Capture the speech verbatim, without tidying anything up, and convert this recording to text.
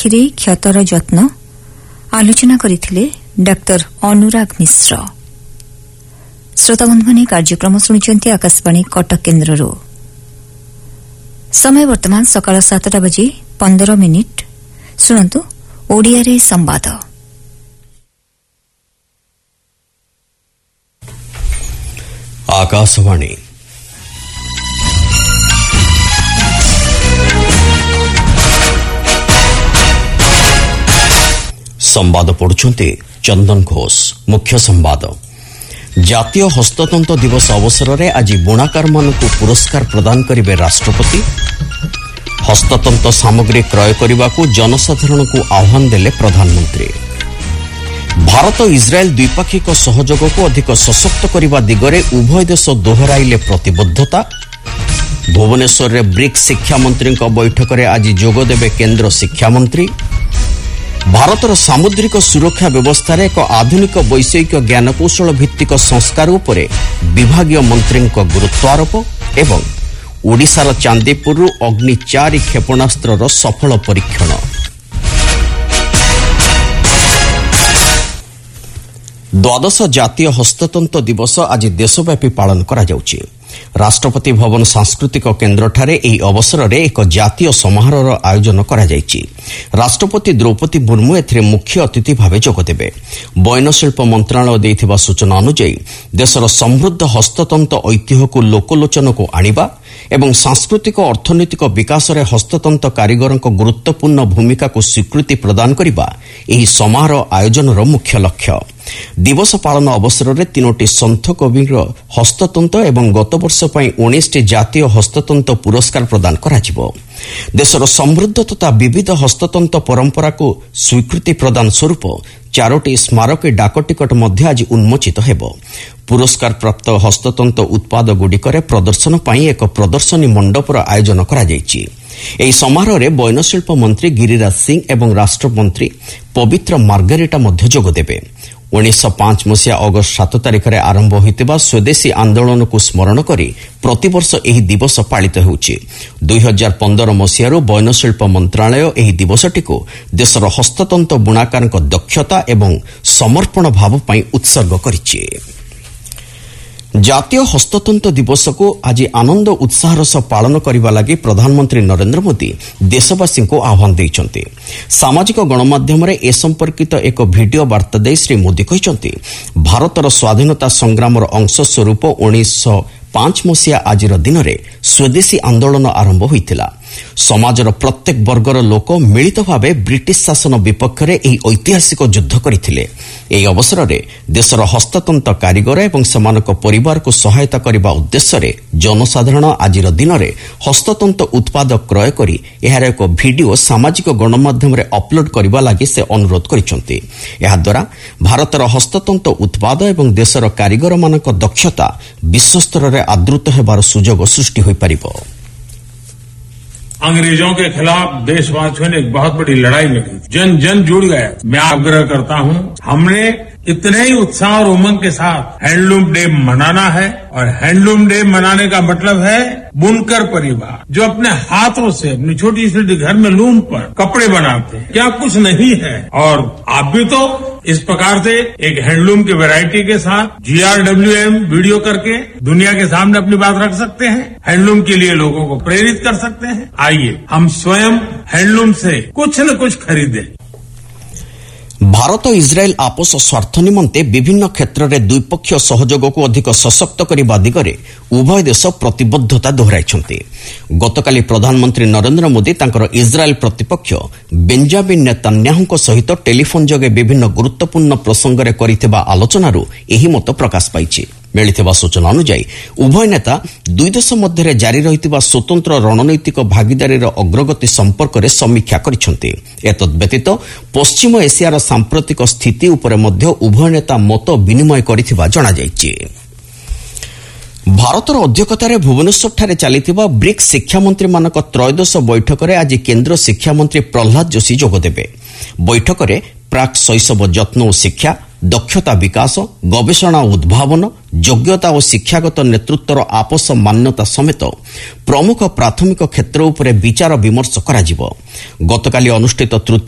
ଆଖିରେ କ୍ଷତର ଯତ୍ନ ଆଲୋଚନା କରିଥିଲେ ଡାକ୍ତର ଅନୁରାଗ ମିଶ୍ର। ଶ୍ରୋତାବନ୍ଧୁମାନେ କାର୍ଯ୍ୟକ୍ରମ ଶୁଣିଛନ୍ତି ଆକାଶବାଣୀ କଟକ କେନ୍ଦ୍ରରୁ। ସମୟ ବର୍ତ୍ତମାନ ସକାଳ ସାତଟା ବାଜି ପନ୍ଦର ମିନିଟ୍। ଶୁଣନ୍ତୁ ଓଡ଼ିଆରେ ସମ୍ବାଦ। आकाशवाणी संवाद पढ़ुछन्ते चंदन घोष। मुख्य संवाद। जातीय हस्ततंत दिवस अवसर में आज बुणाकार मानक पुरस्कार प्रदान करिवे राष्ट्रपति। हस्ततंत सामग्री क्रय करने को जनसाधारण को आह्वान देले प्रधानमंत्री। भारत इस्राएल द्विपाक्षिक सहयोग को अधिक सशक्त करने दिगरे उभय देश दोहराइले प्रतिबद्धता। भुवनेश्वर में ब्रिक्स शिक्षा मंत्री बैठक में आज जोगदेवे केंद्र शिक्षा मंत्री। भारतर सामुद्रिक सुरक्षा व्यवस्था एक आधुनिक वैषयिक ज्ञानकौशल भित्तिक संस्कार उपरे विभागीय मंत्री गुरुत्वारोप एवं ओडिशार चांदीपुर अग्नि चार क्षेपणास्त्र सफल परीक्षण। द्वादश जातीय हस्ततंत दिवस आज देशव्यापी पालन करा जाउछि। राष्ट्रपति भवन सांस्कृतिक केन्द्र ठारे एही अवसर में एक जातीय समारोह आयोजन करा जाइछि। राष्ट्रपति द्रौपदी मुर्मू एथिरे मुख्य अतिथि भावे जोगदेबे। बयनशिल्प मंत्रालय दैथिबा सूचना अनुसार देशर समृद्ध हस्ततंत ऐतिह्य को लोकलोचन को आनिबा एवं सांस्कृतिक अर्थनैतिक विकास में हस्ततंत कारीगर गुरुत्वपूर्ण भूमिका को स्वीकृति प्रदान करने एही समारोह आयोजन मुख्य लक्ष्य। दिवस पालन अवसर में तीनोटी संथ कविर हस्ततंत एवं गत वर्ष उन्नीस जातीय हस्ततंत पुरस्कार प्रदान कराजिबो। देशर समृद्ध तथा विविध हस्ततंत परंपरा को स्वीकृति प्रदान स्वरूप चारोटी स्मारक डाकटिकट मध्य आज उन्मोचित हेबो। पुरस्कार प्राप्त हस्ततंत उत्पाद गुड़िकर प्रदर्शन पाई एक प्रदर्शनी मंडपर आयोजन करा जाइछि। एही समारोह में बयनशिल्प मंत्री गिरिराज सिंह एवं राष्ट्रमंत्री पवित्र मार्गारेटा मध्य जोगदेबे। उन्नीस पांच मसीहा अगस्त सात तारिख में आरंभ होइतिबा स्वदेशी आंदोलन को स्मरण करी प्रतिवर्ष एही दिवस पालित होउछि। दुई हजार पंदर मसीहारू बयनशिल्प मंत्रालय एही दिवसटी को देशर हस्ततंत बुणाकार दक्षता एवं समर्पण भाव पई उत्सर्ग करिछि। जातीय हस्ततंत दिवस को आज आनंद उत्साह सह पालन करने लगी प्रधानमंत्री नरेंद्र मोदी देशवासी को आह्वान देइछन्ति। सामाजिक गणमाध्यम ए संपर्कित एक वीडियो वार्ता दे श्री मोदी कहते भारतर स्वाधीनता संग्राम अंश स्वरूप उन्नीस पांच मसीहा आज दिन में स्वदेशी आंदोलन आरंभ होइतिला। समाजर प्रत्येक वर्गर लोक मिलित भाव ब्रिटिश शासन विपक्ष में यह ऐतिहासिक युद्ध करथिले। एही अवसर में देशर हस्ततंत कारीगर एवं सेमानक परिवार को सहायता करने उद्देश्य रे जनसाधारण आज दिन में हस्ततंत उत्पाद क्रय करी एहार एक वीडियो सामाजिक गणमाध्यम रे अपलोड करबा लागि से अनुरोध करिसंती। एहा द्वारा भारतर हस्ततंत उत्पाद एवं देशर कारीगर मानक दक्षता विश्व स्तर रे आदृत हेबार सुजोग सृष्टि होई परिबो। अंग्रेजों के खिलाफ देशवासियों ने एक बहुत बड़ी लड़ाई लड़ी, जन जन जुड़ गए। मैं आग्रह करता हूं हमने इतने ही उत्साह और उमंग के साथ हैंडलूम डे मनाना है। और हैंडलूम डे मनाने का मतलब है बुनकर परिवार जो अपने हाथों से अपनी छोटी छोटी घर में लूम पर कपड़े बनाते हैं, क्या कुछ नहीं है। और आप भी तो इस प्रकार से एक हैंडलूम की वैरायटी के साथ जी आर डब्ल्यू एम वीडियो करके दुनिया के सामने अपनी बात रख सकते हैं, हैंडलूम के लिए लोगों को प्रेरित कर सकते हैं। आइए हम स्वयं हैंडलूम से कुछ न कुछ खरीदें। भारत इस्राएल आपस स्वार्थ निमंते विभिन्न क्षेत्र में द्विपक्षीय सहयोग को अधिक सशक्त करने दिगरे उभय देश प्रतिबद्धता दोहराइछन्ति। गतकाली प्रधानमंत्री नरेंद्र मोदी तांकर इस्राएल प्रतिपक्ष बेंजामिन नेतान्याहुଙ୍କ सहित टेलीफोन जगे विभिन्न गुरुत्वपूर्ण प्रसंग में करिथिबा आलोचनारू एही मत प्रकाश पाइछि। मिलिथिबा सूचना अनुसार उभय नेता दुई देश मध्य जारी रहिथिबा स्वतंत्र रणनैतिक भागीदारीर अग्रगति संपर्क में समीक्षा करिसंति। एतद् व्यतीत पश्चिम एशियार सांप्रतिक स्थिति उपरे मध्य उभय नेता मत विनिमय करिथिबा जणा जाइछि। भारतर अध्यक्षतार भुवनेश्वर चलिथिबा ब्रिक्स शिक्षा मंत्री मानक त्रयोदश बैठक में आज केंद्र शिक्षा मंत्री प्रहलाद जोशी जोगदेबे। बैठक में प्राक शैशव जत्न और शिक्षा, दक्षता विकास, गवेषणा और उद्भावन, योग्यता और शिक्षागत नेतृत्वर आपस मान्यता समेत प्रमुख प्राथमिक क्षेत्र उपरे विचार विमर्श कराजिबो। गतकाली अनुष्ठित तृतीय